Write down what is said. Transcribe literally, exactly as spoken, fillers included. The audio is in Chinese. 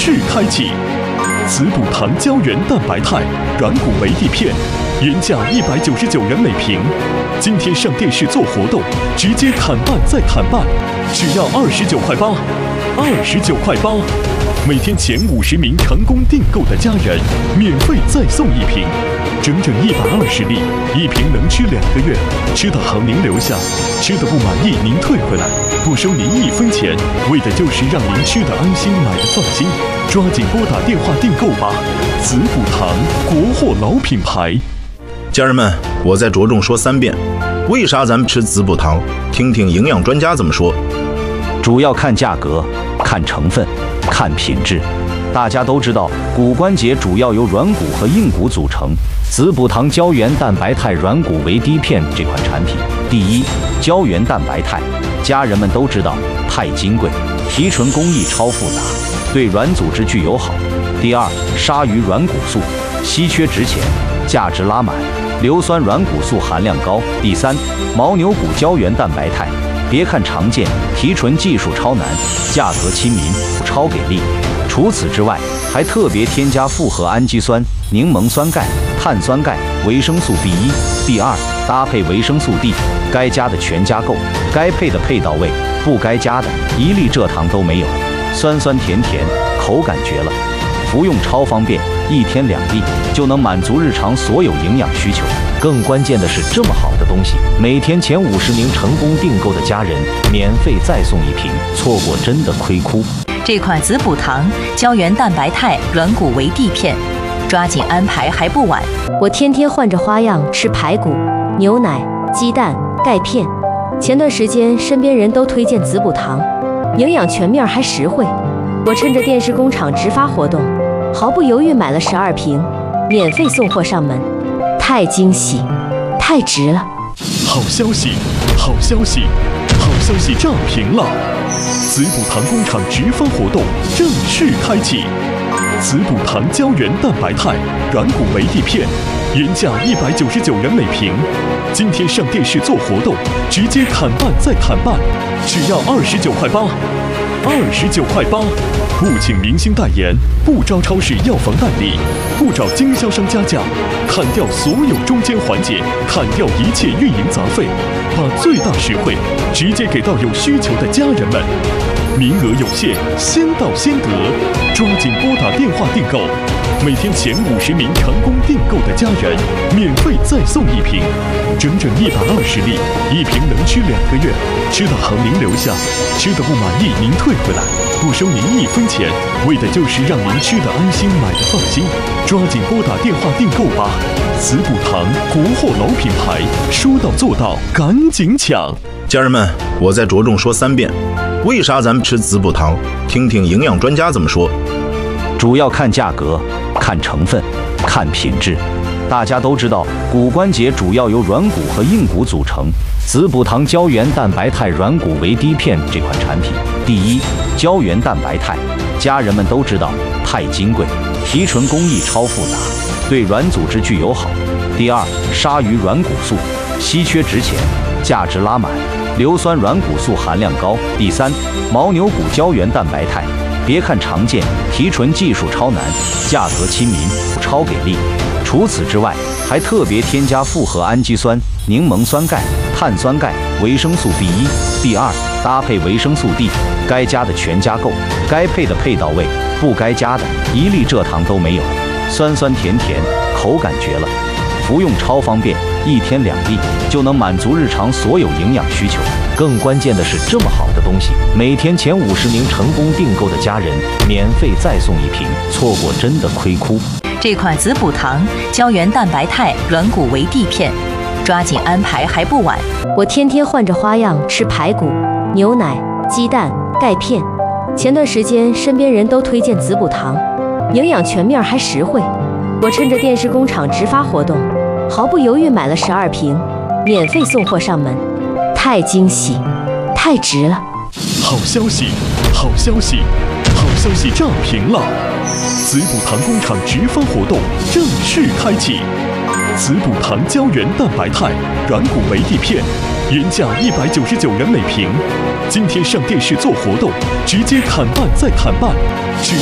式开启。滋补堂胶原蛋白肽软骨维 D 片，原价一百九十九元每瓶，今天上电视做活动，直接砍半再砍半，只要二十九块八，二十九块八。每天前五十名成功订购的家人，免费再送一瓶，整整一百二十粒，一瓶能吃两个月，吃的好您留下，吃的不满意您退回来，不收您一分钱，为的就是让您吃的安心，买的放心。抓紧拨打电话订购吧，滋补堂国货老品牌。 家人们，我再着重说三遍，为啥咱们吃滋补堂？听听营养专家怎么说。 主要看价格，看成分，看品质。大家都知道，骨关节主要由软骨和硬骨组成。滋补堂胶原蛋白肽软骨维 D 片这款产品，第一，胶原蛋白肽，家人们都知道，太金贵，提纯工艺超复杂，对软组织具有好。第二，鲨鱼软骨素，稀缺值钱，价值拉满，硫酸软骨素含量高。第三，牦牛骨胶原蛋白肽，别看常见，提纯技术超难，价格亲民，超给力。除此之外，还特别添加复合氨基酸、柠檬酸钙、碳酸钙、维生素 B 一、B 二，搭配维生素 D， 该加的全加够，该配的配到位，不该加的一粒蔗糖都没有，酸酸甜甜，口感绝了。服用超方便，一天两粒就能满足日常所有营养需求。更关键的是，这么好的东西，每天前五十名成功订购的家人，免费再送一瓶，错过真的亏哭。 这款滋补堂胶原蛋白肽软骨维 D 片，抓紧安排还不晚。 我天天换着花样吃排骨、牛奶、鸡蛋、钙片。前段时间身边人都推荐滋补堂，营养全面还实惠。我趁着电视工厂直发活动，毫不犹豫买了十二瓶，免费送货上门，太惊喜，太值了！ 好消息，好消息，好消息炸屏了！滋补堂工厂直发活动正式开启。滋补堂胶原蛋白肽软骨维 D 片，原价一百九十九元每瓶，今天上电视做活动，直接砍半再砍半，只要二十九块八，二十九块八。不请明星代言，不招超市药房代理，不找经销商加价，砍掉所有中间环节，砍掉一切运营杂费，把最大实惠直接给到有需求的家人们。名额有限，先到先得，抓紧拨打电话订购。每天前五十名成功订购的家人，免费再送一瓶，整整一百二十粒，一瓶能吃两个月，吃的好您留下，吃的不满意您退回来，不收您一分钱，为的就是让您吃的安心，买的放心。抓紧拨打电话订购吧，滋补堂国货老品牌，说到做到，赶紧抢！ 家人们，我再着重说三遍，为啥咱们吃滋补堂？听听营养专家怎么说。 主要看价格，看成分，看品质。大家都知道，骨关节主要由软骨和硬骨组成。滋补堂胶原蛋白肽软骨维 D 片这款产品，第一，胶原蛋白肽，家人们都知道，太金贵，提纯工艺超复杂，对软组织具有好。第二，鲨鱼软骨素，稀缺值钱，价值拉满，硫酸软骨素含量高。第三，牦牛骨胶原蛋白肽，别看常见，提纯技术超难，价格亲民，超给力。除此之外，还特别添加复合氨基酸、柠檬酸钙、碳酸钙、维生素 B 一、B 二，搭配维生素 D， 该加的全加够，该配的配到位，不该加的一粒蔗糖都没有，酸酸甜甜，口感绝了。服用超方便，一天两粒就能满足日常所有营养需求。更关键的是，这么好的东西，每天前五十名成功订购的家人，免费再送一瓶，错过真的亏哭。 这款滋补堂胶原蛋白肽软骨维 D 片，抓紧安排还不晚。 我天天换着花样吃排骨、牛奶、鸡蛋、钙片。前段时间身边人都推荐滋补堂，营养全面还实惠。我趁着电视工厂直发活动，毫不犹豫买了十二瓶，免费送货上门，太惊喜，太值了！ 好消息，好消息，好消息炸屏了！滋补堂工厂直发活动正式开启。滋补堂胶原蛋白肽软骨维 D 片，原价一百九十九元每瓶，今天上电视做活动，直接砍半再砍半，只